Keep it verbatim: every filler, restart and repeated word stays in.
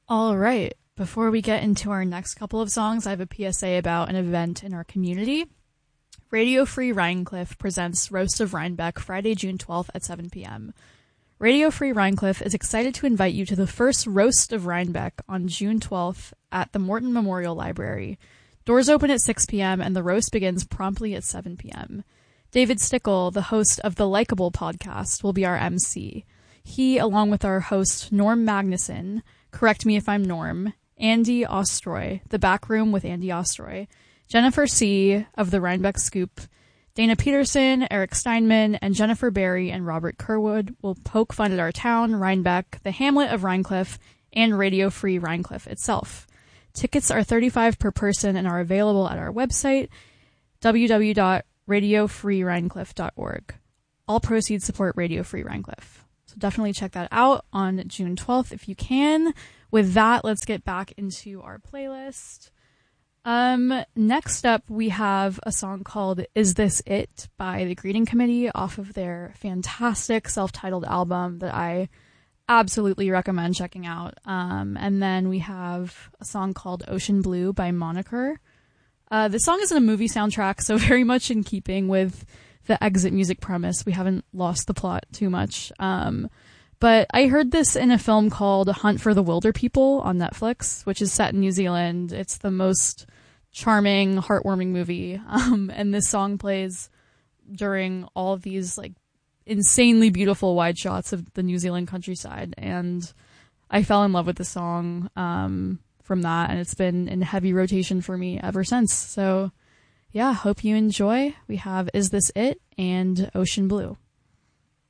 All right. Before we get into our next couple of songs, I have a P S A about an event in our community. Radio Free Rhinecliff presents Roast of Rhinebeck Friday, June twelfth at seven p.m. Radio Free Rhinecliff is excited to invite you to the first Roast of Rhinebeck on June twelfth at the Morton Memorial Library. Doors open at six p.m. and the roast begins promptly at seven p.m. David Stickle, the host of the Likeable podcast, will be our M C. He, along with our host Norm Magnuson, correct me if I'm Norm, Andy Ostroy, The Back Room with Andy Ostroy, Jennifer C. of the Rhinebeck Scoop, Dana Peterson, Eric Steinman, and Jennifer Barry and Robert Kerwood will poke fun at our town, Rhinebeck, the hamlet of Rhinecliff, and Radio Free Rhinecliff itself. Tickets are thirty-five dollars per person and are available at our website, w w w dot radio free rhinecliff dot org. All proceeds support Radio Free Rhinecliff. So definitely check that out on June twelfth if you can. With that, let's get back into our playlist. Um, next up, we have a song called Is This It by the Greeting Committee off of their fantastic self-titled album that I absolutely recommend checking out. Um, and then we have a song called Ocean Blue by Moniker. Uh, this song is in a movie soundtrack, so very much in keeping with the Exit music premise. We haven't lost the plot too much. Um, but I heard this in a film called Hunt for the Wilder People on Netflix, which is set in New Zealand. It's the most charming, heartwarming movie. Um, and this song plays during all of these like insanely beautiful wide shots of the New Zealand countryside. And I fell in love with the song um, from that. And it's been in heavy rotation for me ever since. So yeah, hope you enjoy. We have Is This It and Ocean Blue.